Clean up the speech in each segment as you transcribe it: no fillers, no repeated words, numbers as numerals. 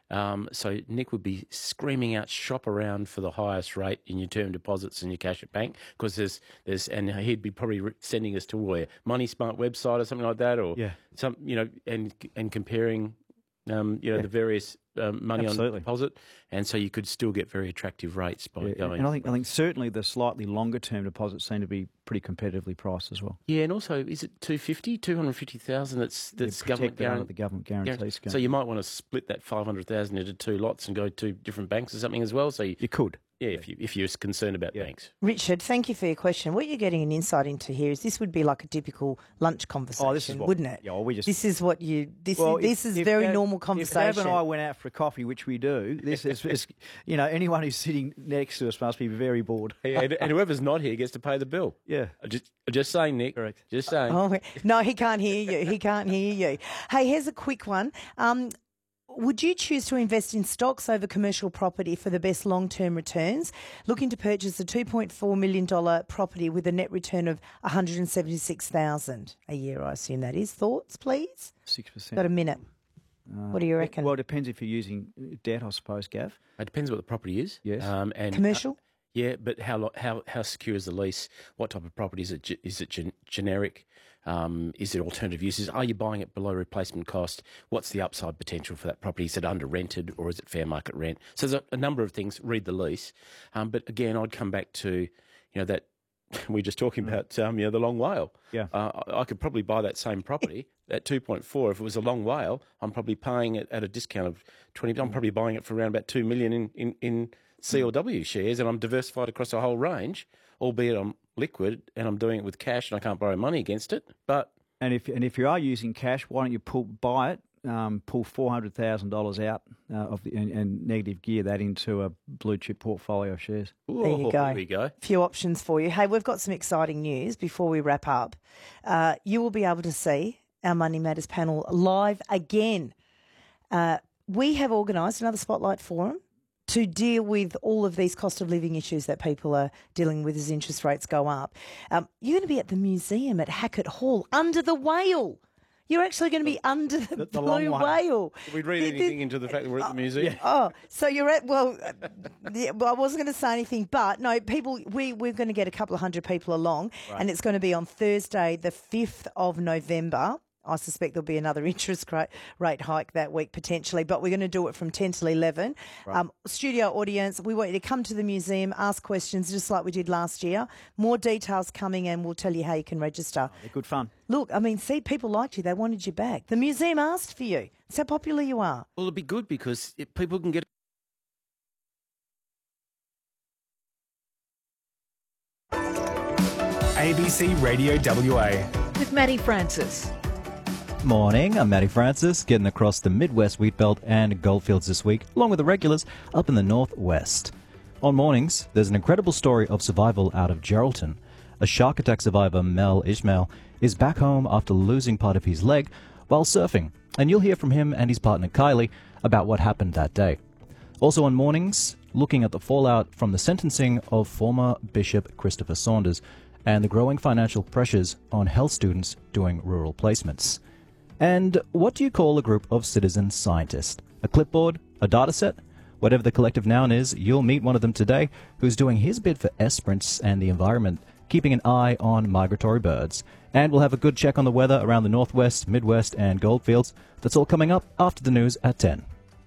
So Nick would be screaming out, shop around for the highest rate in your term deposits and your cash at bank, because and he'd be probably sending us to a Money Smart website or something like that, or some, and comparing, the various money on deposit, and so you could still get very attractive rates by going. And I think certainly the slightly longer term deposits seem to be pretty competitively priced as well. Yeah, and also is it 250,000 that's government guaranteed? The government guarantee scheme. So you might want to split that 500,000 into two lots and go to different banks or something as well. So you could. Yeah, if you're concerned about banks. Richard, thank you for your question. What you're getting an insight into here is this would be like a typical lunch conversation, wouldn't it? Yeah, well, this is what you. This is very normal conversation. If Gav and I went out for a coffee, which we do, this is anyone who's sitting next to us must be very bored. And whoever's not here gets to pay the bill. Yeah, just saying, Nick. Correct. Just saying. Oh no, he can't hear you. He can't hear you. Hey, here's a quick one. Would you choose to invest in stocks over commercial property for the best long-term returns? Looking to purchase a $2.4 million property with a net return of $176,000 a year, I assume that is. Thoughts, please? 6%. Got a minute. What do you reckon? Well, it depends if you're using debt, I suppose, Gav. It depends what the property is. Yes. And commercial? Yeah, but how secure is the lease? What type of property is it? Is it generic? Is it alternative uses? Are you buying it below replacement cost? What's the upside potential for that property? Is it under rented or is it fair market rent? So there's a number of things. Read the lease. But again, I'd come back to that we were just talking about the long WALE. Yeah. I could probably buy that same property at 2.4. If it was a long WALE, I'm probably paying it at a discount of 20. I'm probably buying it for around about $2 million in CLW shares, and I'm diversified across a whole range, albeit I'm liquid and I'm doing it with cash and I can't borrow money against it. But if you are using cash, why don't you buy it, pull $400,000 out and negative gear that into a blue chip portfolio of shares? There you go. There we go. A few options for you. Hey, we've got some exciting news before we wrap up. You will be able to see our Money Matters panel live again. We have organised another Spotlight Forum to deal with all of these cost of living issues that people are dealing with as interest rates go up. You're going to be at the museum at Hackett Hall under the whale. You're actually going to be under the blue whale. Did we read anything into the fact that we're at the museum? Oh, so you're at, well, I wasn't going to say anything, but no, people, we're going to get a couple of hundred people along, and it's going to be on Thursday, the 5th of November. I suspect there'll be another interest rate hike that week potentially, but we're going to do it from 10 till 11. Right. Studio audience, we want you to come to the museum, ask questions just like we did last year. More details coming and we'll tell you how you can register. They're good fun. Look, I mean, see, people liked you. They wanted you back. The museum asked for you. That's how popular you are. Well, it'll be good because people can get... ABC Radio WA. With Matty Francis. Morning, I'm Matty Francis, getting across the Midwest wheat belt and goldfields this week, along with the regulars up in the northwest. On mornings, there's an incredible story of survival out of Geraldton. A shark attack survivor, Mel Ishmael, is back home after losing part of his leg while surfing, and you'll hear from him and his partner Kylie about what happened that day. Also on mornings, looking at the fallout from the sentencing of former Bishop Christopher Saunders and the growing financial pressures on health students doing rural placements. And what do you call a group of citizen scientists? A clipboard? A dataset? Whatever the collective noun is, you'll meet one of them today who's doing his bit for Esperance and the environment, keeping an eye on migratory birds. And we'll have a good check on the weather around the northwest, midwest and goldfields. That's all coming up after the news at 10.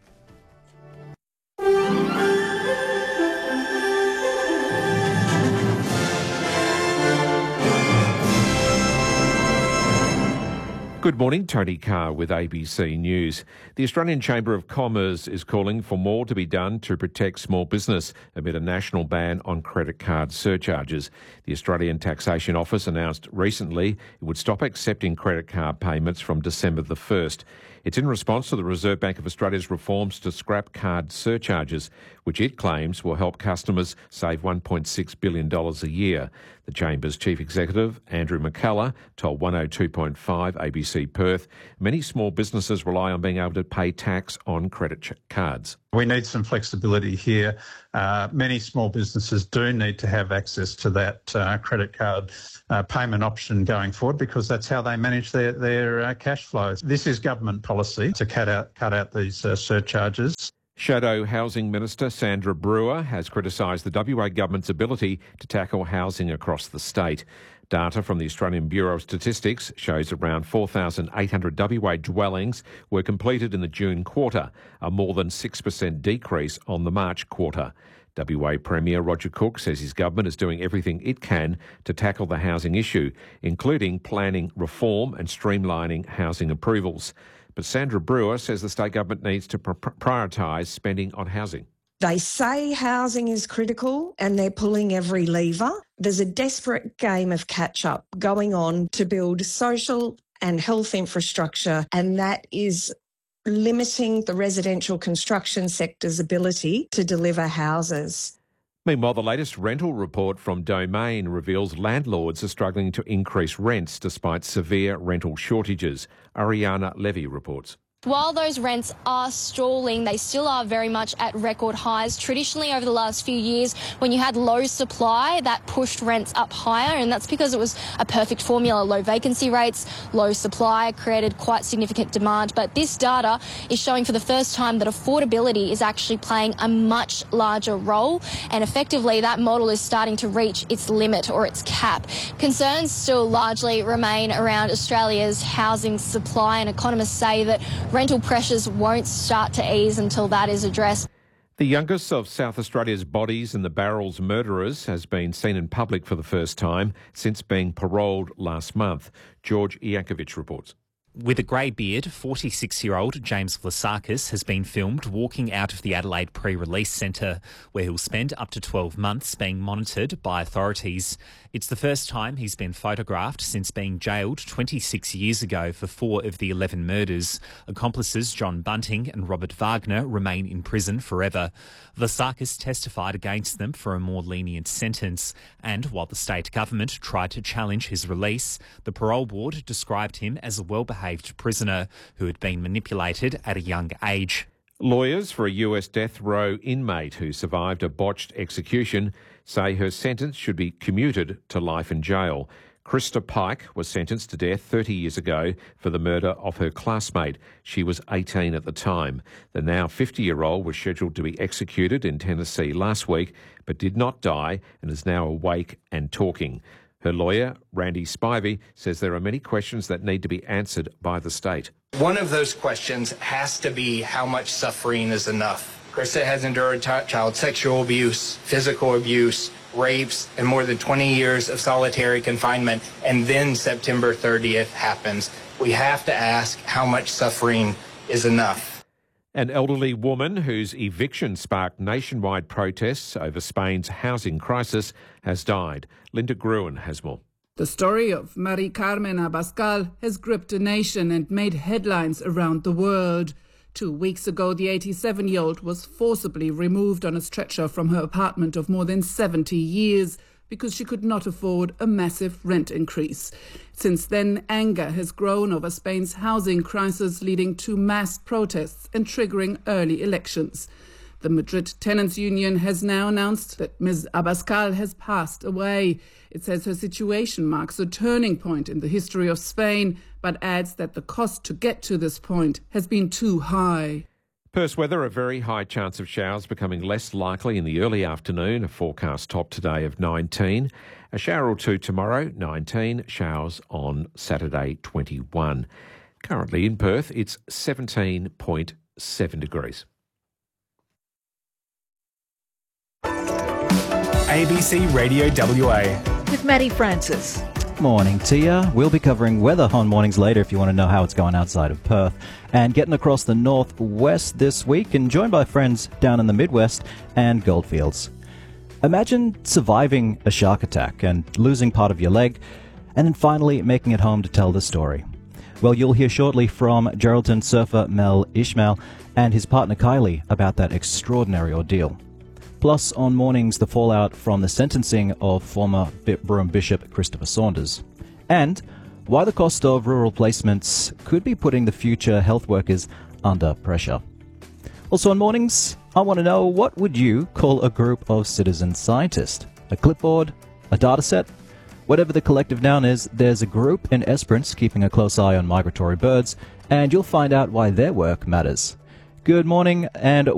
Good morning, Tony Carr with ABC News. The Australian Chamber of Commerce is calling for more to be done to protect small business amid a national ban on credit card surcharges. The Australian Taxation Office announced recently it would stop accepting credit card payments from December the 1st. It's in response to the Reserve Bank of Australia's reforms to scrap card surcharges, which it claims will help customers save $1.6 billion a year. The Chamber's Chief Executive, Andrew McCullough, told 102.5 ABC Perth, many small businesses rely on being able to pay tax on credit cards. We need some flexibility here. Many small businesses do need to have access to that credit card payment option going forward because that's how they manage their cash flows. This is government policy to cut out these surcharges. Shadow Housing Minister Sandra Brewer has criticised the WA government's ability to tackle housing across the state. Data from the Australian Bureau of Statistics shows around 4,800 WA dwellings were completed in the June quarter, a more than 6% decrease on the March quarter. WA Premier Roger Cook says his government is doing everything it can to tackle the housing issue, including planning reform and streamlining housing approvals. But Sandra Brewer says the state government needs to prioritise spending on housing. They say housing is critical and they're pulling every lever. There's a desperate game of catch-up going on to build social and health infrastructure, and that is limiting the residential construction sector's ability to deliver houses. Meanwhile, the latest rental report from Domain reveals landlords are struggling to increase rents despite severe rental shortages. Ariana Levy reports. While those rents are stalling, they still are very much at record highs. Traditionally, over the last few years, when you had low supply, that pushed rents up higher, and that's because it was a perfect formula. Low vacancy rates, low supply created quite significant demand. But this data is showing for the first time that affordability is actually playing a much larger role, and effectively that model is starting to reach its limit or its cap. Concerns still largely remain around Australia's housing supply, and economists say that rental pressures won't start to ease until that is addressed. The youngest of South Australia's bodies in the Barrels murderers has been seen in public for the first time since being paroled last month. George Iankovic reports. With a grey beard, 46-year-old James Vlasakis has been filmed walking out of the Adelaide Pre-Release Centre, where he'll spend up to 12 months being monitored by authorities. It's the first time he's been photographed since being jailed 26 years ago for 4 of the 11 murders. Accomplices John Bunting and Robert Wagner remain in prison forever. Vlasakis testified against them for a more lenient sentence, and while the state government tried to challenge his release, the parole board described him as a well-behaved prisoner who had been manipulated at a young age. Lawyers for a US death row inmate who survived a botched execution say her sentence should be commuted to life in jail. Krista Pike was sentenced to death 30 years ago for the murder of her classmate. She was 18 at the time. The now 50-year-old was scheduled to be executed in Tennessee last week, but did not die and is now awake and talking. Her lawyer, Randy Spivey, says there are many questions that need to be answered by the state. One of those questions has to be how much suffering is enough. Krista has endured child sexual abuse, physical abuse, rapes, and more than 20 years of solitary confinement, and then September 30th happens. We have to ask how much suffering is enough. An elderly woman whose eviction sparked nationwide protests over Spain's housing crisis has died. Linda Gruen has more. The story of Mari Carmen Abascal has gripped a nation and made headlines around the world. 2 weeks ago, the 87-year-old was forcibly removed on a stretcher from her apartment of more than 70 years because she could not afford a massive rent increase. Since then, anger has grown over Spain's housing crisis, leading to mass protests and triggering early elections. The Madrid Tenants Union has now announced that Ms. Abascal has passed away. It says her situation marks a turning point in the history of Spain, but adds that the cost to get to this point has been too high. Perth weather, a very high chance of showers becoming less likely in the early afternoon. A forecast top today of 19. A shower or two tomorrow, 19. Showers on Saturday, 21. Currently in Perth, it's 17.7 degrees. ABC Radio WA. With Maddie Francis. Morning to you. We'll be covering weather on mornings later if you want to know how it's going outside of Perth. And getting across the northwest this week and joined by friends down in the Midwest and Goldfields. Imagine surviving a shark attack and losing part of your leg and then finally making it home to tell the story. Well, you'll hear shortly from Geraldton surfer Mel Ishmael and his partner Kylie about that extraordinary ordeal. Plus, on mornings, the fallout from the sentencing of former Broome Bishop Christopher Saunders. And why the cost of rural placements could be putting the future health workers under pressure. Also on mornings, I want to know, what would you call a group of citizen scientists? A clipboard? A data set? Whatever the collective noun is, there's a group in Esperance keeping a close eye on migratory birds, and you'll find out why their work matters. Good morning and